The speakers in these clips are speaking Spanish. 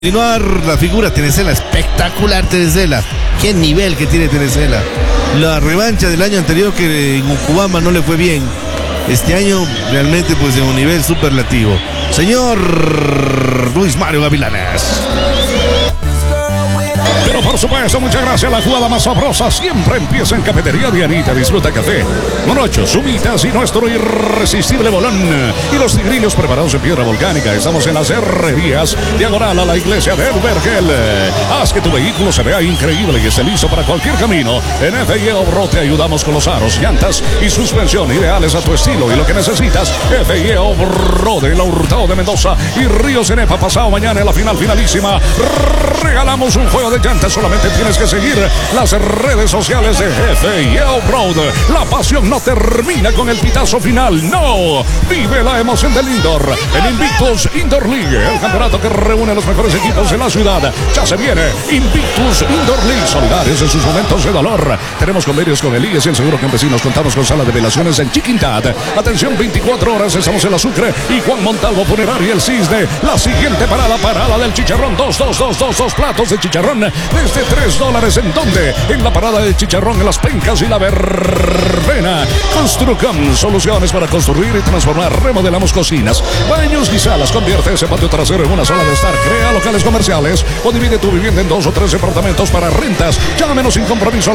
Continuar la figura Tenecela, espectacular Tenecela, qué nivel que tiene Tenecela. La revancha del año anterior que en Ucubamba no le fue bien, este año realmente pues de un nivel superlativo. Señor Luis Mario Gavilanes. Pero por supuesto, muchas gracias. La jugada más sabrosa siempre empieza en Cafetería Dianita. Disfruta café, morochos, humitas y nuestro irresistible bolón. Y los tigrillos preparados en piedra volcánica. Estamos en las herrerías, diagonal a la iglesia del Vergel. Haz que tu vehículo se vea increíble y esté listo para cualquier camino. En FIE Off-Road te ayudamos con los aros, llantas y suspensión ideales a tu estilo y lo que necesitas. FIE Off-Road en la Hurtado de Mendoza y Río Cenepa. Pasado mañana en la final finalísima regalamos un juego de llantas. Solamente tienes que seguir las redes sociales de FIE Off-Road. La pasión no termina con el pitazo final, no. Vive la emoción del Indoor, el Invictus Indoor League, el campeonato que reúne a los mejores equipos de la ciudad. Ya se viene Invictus Indoor League, solidarios en sus momentos de dolor. Tenemos convenios con el IES y el Seguro Campesinos. Contamos con sala de velaciones en Chiquintad. Atención, 24 horas estamos en la Sucre y Juan Montalvo Funeraria El Cisne. La siguiente parada del chicharrón, dos platos de chicharrón desde $3. ¿En dónde? En la parada de chicharrón, en Las Pencas y la Verbena. Construcom, soluciones para construir y transformar. Remodelamos cocinas, baños y salas. Convierte ese patio trasero en una sala de estar. Crea locales comerciales o divide tu vivienda en 2 o 3 departamentos para rentas. Llámenos sin compromiso al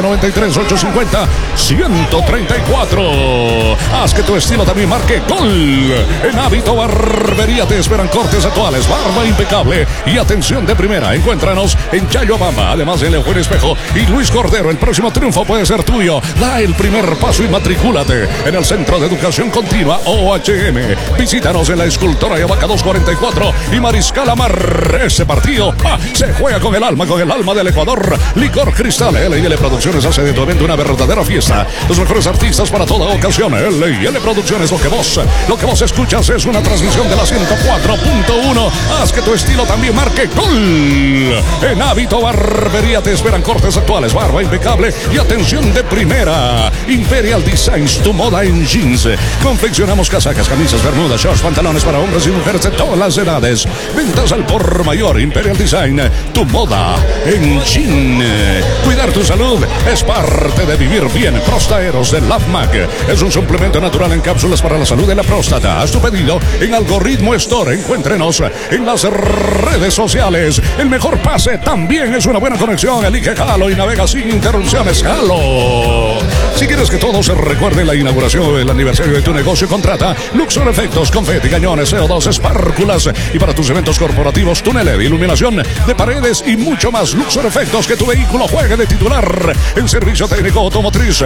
0993-850-134. Haz que tu estilo también marque gol. En Hábito Barbería te esperan cortes actuales, barba impecable y atención de primera. Encuéntranos en Chayobamba, además de León Espejo y Luis Cordero. El próximo triunfo puede ser tuyo. Da el primer paso y matricúlate en el Centro de Educación Continua OHM. Visítanos en la Escultora Yabaca 244 y Mariscal Amar. Este partido se juega con el alma del Ecuador. Licor Cristal. L&L Producciones hace de tu evento una verdadera fiesta. Los mejores artistas para toda ocasión. L&L Producciones, lo que vos escuchas es una transmisión de la 104.1. Haz que tu estilo también marque gol. En Hábito Barbería te esperan cortes actuales, barba impecable y atención de primera. Imperial Designs, tu moda en jeans. Confeccionamos casacas, camisas, bermudas, shorts, pantalones para hombres y mujeres de todas las edades. Ventas al por mayor. Imperial Design, tu moda en jean. Cuidar tu salud es parte de vivir bien. Prostaeros de LabMag es un suplemento natural en cápsulas para la salud de la próstata. Haz tu pedido en Algoritmo Store. Encuéntrenos en las redes sociales. El mejor pase también es una buena conexión. Elige Halo y navega sin interrupciones. Halo. Si quieres que todo se recuerde la inauguración del aniversario de tu negocio, contrata Luxor Efectos, confeti, cañones, CO2, espárculas y para tus eventos corporativos, túneles, iluminación de paredes y mucho más. Luxor Efectos, que tu vehículo juegue de titular. En servicio técnico automotriz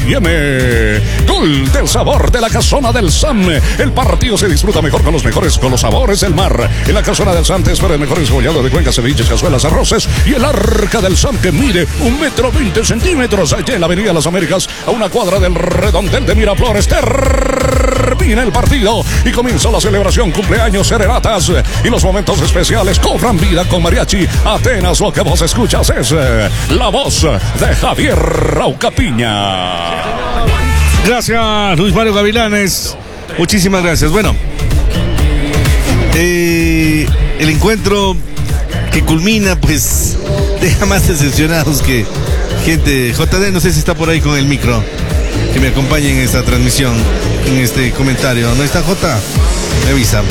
M&M. Gol del sabor de la Casona del Sam. El partido se disfruta mejor con los sabores del mar. En la Casona del Sam te espera el mejor esbollado de cuencas, ceviches, cazuelas, arroces y el Arca del Sam, que mide 1,20 m. Allí en la Avenida Las Américas, a una cuadra del redondel de Miraflores. Termina el partido y comienza la celebración, cumpleaños, serenatas y los momentos especiales cobran vida con mariachi. Atenas, lo que vos escuchas es la voz de Javier Raucapiña. Gracias, Luis Mario Gavilanes. Muchísimas gracias. Bueno, el encuentro que culmina, pues deja más decepcionados que gente. JD, no sé si está por ahí con el micro, que me acompañe en esta transmisión, en este comentario. ¿No está J? Me avisa.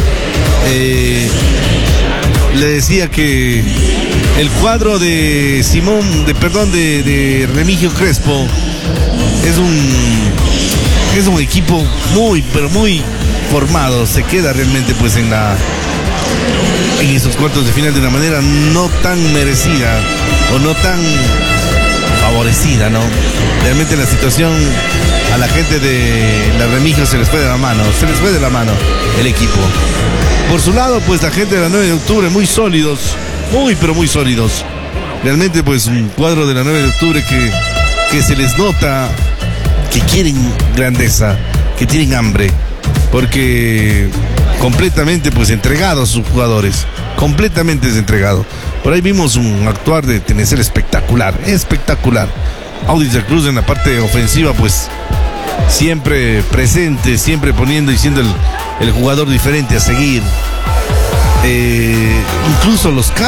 Le decía que el cuadro de de Remigio Crespo es un equipo muy, pero muy formado. Se queda realmente pues en esos cuartos de final de una manera no tan merecida o no tan favorecida, ¿no? Realmente la situación a la gente de la Remigio se les fue de la mano el equipo. Por su lado, pues la gente de la 9 de octubre muy sólidos, muy pero muy sólidos. Realmente pues un cuadro de la 9 de octubre que se les nota que quieren grandeza, que tienen hambre, porque completamente pues entregados sus jugadores, completamente desentregados. Por ahí vimos un actuar de Tenecela espectacular. Audis de Cruz en la parte ofensiva pues siempre presente, siempre poniendo y siendo el jugador diferente a seguir. incluso los